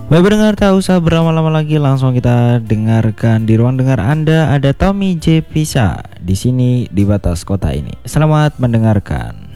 Baik pendengar, tak usah berlama-lama lagi, langsung kita dengarkan di ruang dengar Anda ada Tommy J Pisa di sini di batas kota ini. Selamat mendengarkan.